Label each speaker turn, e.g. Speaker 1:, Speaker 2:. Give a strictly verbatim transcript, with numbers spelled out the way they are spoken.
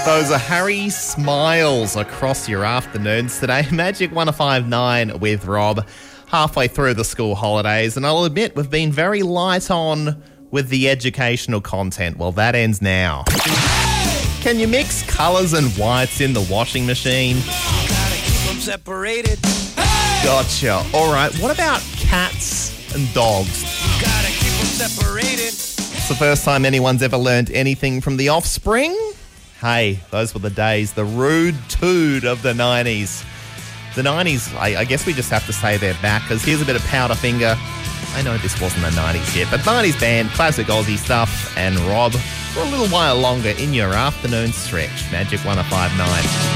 Speaker 1: Those are Harry Smiles across your afternoons today. Magic one oh five point nine with Rob, halfway through the school holidays. And I'll admit, we've been very light on with the educational content. Well, that ends now. Can you mix colours and whites in the washing machine?
Speaker 2: Gotta keep them separated.
Speaker 1: Gotcha. All right, what about cats and dogs?
Speaker 2: Gotta keep them separated.
Speaker 1: It's the first time anyone's ever learned anything from The Offspring. Hey, those were the days, the rude tood of the nineties. The nineties, I, I guess we just have to say they're back, because here's a bit of Powderfinger. I know this wasn't the nineties yet, but nineties band, classic Aussie stuff, and Rob for a little while longer in your afternoon stretch. Magic one oh five point nine.